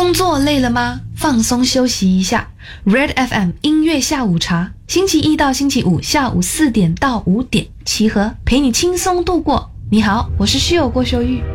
工作累了吗？放松休息一下。Red FM 音乐下午茶，星期一到星期五下午4点到5点，齐和陪你轻松度过。你好，我是室友郭秀玉。